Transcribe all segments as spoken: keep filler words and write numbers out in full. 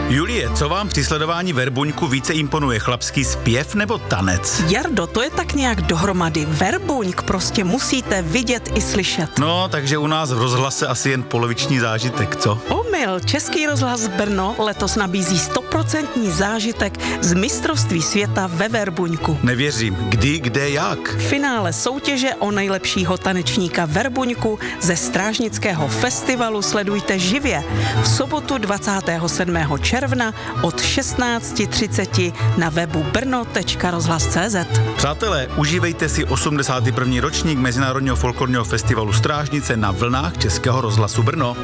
Julie, co vám při sledování Verbuňku více imponuje, chlapský zpěv nebo tanec? Jardo, to je tak nějak dohromady. Verbuňk prostě musíte vidět i slyšet. No, takže u nás v rozhlase asi jen poloviční zážitek, co? Omyl, Český rozhlas Brno letos nabízí stoprocentní zážitek z mistrovství světa ve Verbuňku. Nevěřím. Kdy, kde, jak? Finále soutěže o nejlepšího tanečníka Verbuňku ze Strážnického festivalu sledujte živě v sobotu dvacátého sedmého června od šestnáct třicet na webu brno tečka rozhlas tečka cé zet. Přátelé, užívejte si osmdesátý první ročník Mezinárodního folklorního festivalu Strážnice na vlnách Českého rozhlasu Brno.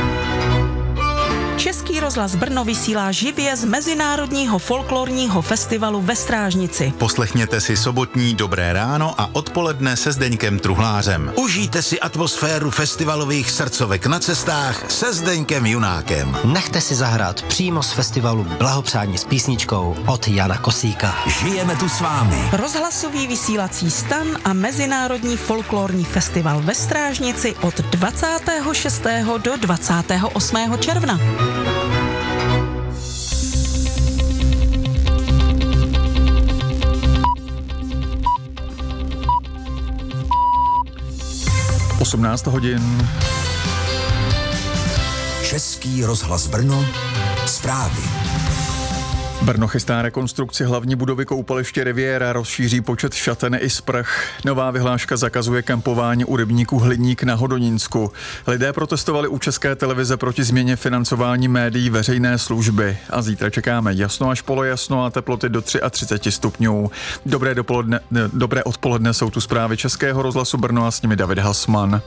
Český rozhlas Brno vysílá živě z Mezinárodního folklorního festivalu ve Strážnici. Poslechněte si sobotní Dobré ráno a odpoledne se Zdeňkem Truhlářem. Užijte si atmosféru festivalových srdcovek na cestách se Zdeňkem Junákem. Nechte si zahrát přímo z festivalu blahopřání s písničkou od Jana Kosíka. Žijeme tu s vámi. Rozhlasový vysílací stan a Mezinárodní folklorní festival ve Strážnici od dvacátého šestého do dvacátého osmého června. osmnáct hodin. Český rozhlas Brno, zprávy. Brno chystá rekonstrukci hlavní budovy koupaliště Riviera, rozšíří počet šaten i sprch. Nová vyhláška zakazuje kempování u rybníku Hliník na Hodonínsku. Lidé protestovali u České televize proti změně financování médií veřejné služby. A zítra čekáme jasno až polojasno a teploty do třicet tři stupňů. Dobré, dopoledne, dobré odpoledne, jsou tu zprávy Českého rozhlasu Brno a s nimi David Hasman.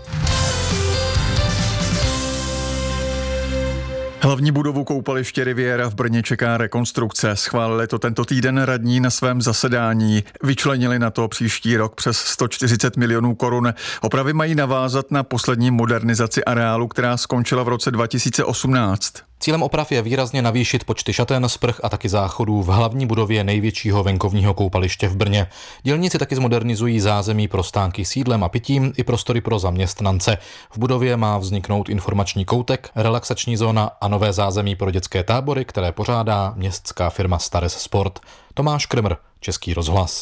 Hlavní budovu koupaliště Riviera v Brně čeká rekonstrukce. Schválili to tento týden radní na svém zasedání. Vyčlenili na to příští rok přes sto čtyřicet milionů korun. Opravy mají navázat na poslední modernizaci areálu, která skončila v roce dva tisíce osmnáct. Cílem oprav je výrazně navýšit počty šaten, sprch a taky záchodů v hlavní budově největšího venkovního koupaliště v Brně. Dělníci taky zmodernizují zázemí pro stánky s jídlem a pitím i prostory pro zaměstnance. V budově má vzniknout informační koutek, relaxační zóna a nové zázemí pro dětské tábory, které pořádá městská firma Stares Sport. Tomáš Krmr, Český rozhlas.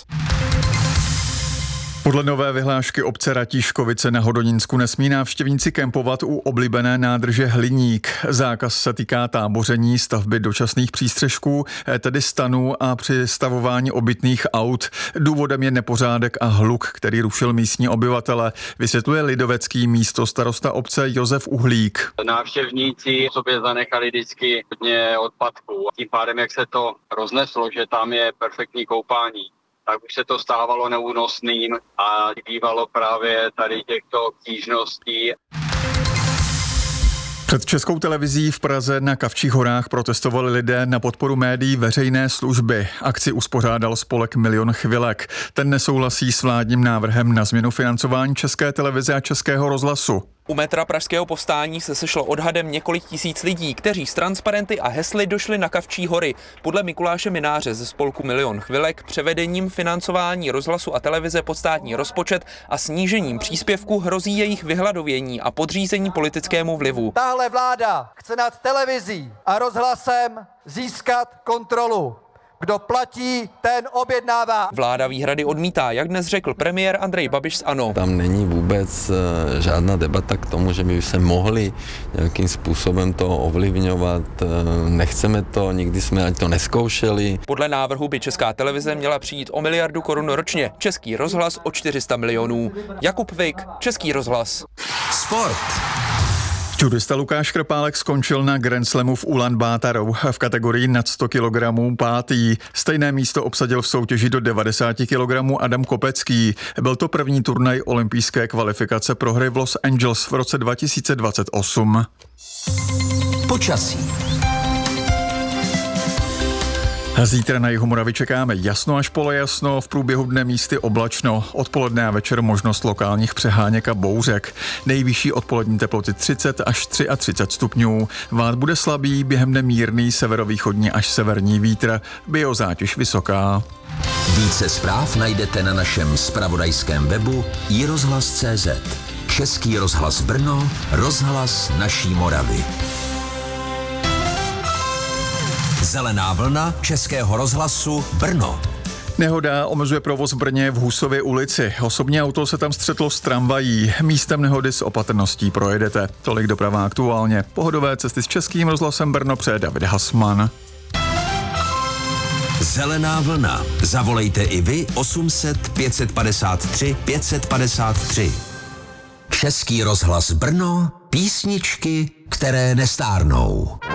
Podle nové vyhlášky obce Ratíškovice na Hodonínsku nesmí návštěvníci kempovat u oblíbené nádrže Hliník. Zákaz se týká táboření, stavby dočasných přístřešků, tedy stanů a přistavování obytných aut. Důvodem je nepořádek a hluk, který rušil místní obyvatele, vysvětluje lidovecký místostarosta obce Josef Uhlík. Návštěvníci sobě zanechali vždycky hodně odpadků. Tím pádem, jak se to rozneslo, že tam je perfektní koupání, tak už se to stávalo neúnosným a bývalo právě tady těchto stížností. Před Českou televizí v Praze na Kavčích horách protestovali lidé na podporu médií veřejné služby. Akci uspořádal spolek Milion chvilek. Ten nesouhlasí s vládním návrhem na změnu financování České televize a Českého rozhlasu. U metra Pražského povstání se sešlo odhadem několik tisíc lidí, kteří s transparenty a hesly došli na Kavčí hory. Podle Mikuláše Mináře ze spolku Milion chvilek převedením financování rozhlasu a televize pod státní rozpočet a snížením příspěvku hrozí jejich vyhladovění a podřízení politickému vlivu. Tahle vláda chce nad televizí a rozhlasem získat kontrolu. Kdo platí, ten objednává. Vláda výhrady odmítá, jak dnes řekl premiér Andrej Babiš z ANO. Tam není vůbec žádná debata k tomu, že by se mohli nějakým způsobem to ovlivňovat. Nechceme to, nikdy jsme ani to neskoušeli. Podle návrhu by Česká televize měla přijít o miliardu korun ročně, Český rozhlas o čtyři sta milionů. Jakub Vik, Český rozhlas. Sport. Judista Lukáš Krpálek skončil na Grand Slamu v Ulan Bátaru v kategorii nad sto kilogramů pátý. Stejné místo obsadil v soutěži do devadesát kilogramů Adam Kopecký. Byl to první turnaj olympijské kvalifikace pro hry v Los Angeles v roce dva tisíce dvacet osm. Počasí. Zítra na jihu Moravy čekáme jasno až polojasno, v průběhu dne místy oblačno, odpoledne a večer možnost lokálních přeháněk a bouřek. Nejvyšší odpolední teploty třicet až třicet tři stupňů. Vád bude slabý, během dne mírný severovýchodní až severní vítr, biozátěž vysoká. Více zpráv najdete na našem zpravodajském webu i rozhlas tečka cé zet. Český rozhlas Brno, rozhlas naší Moravy. Zelená vlna Českého rozhlasu Brno. Nehoda omezuje provoz v Brně v Husově ulici. Osobní auto se tam střetlo s tramvají. Místem nehody s opatrností projedete. Tolik doprava aktuálně. Pohodové cesty s Českým rozhlasem Brno přeje David Hasman. Zelená vlna. Zavolejte i vy osm set pět padesát tři pět padesát tři. Český rozhlas Brno. Písničky, které nestárnou.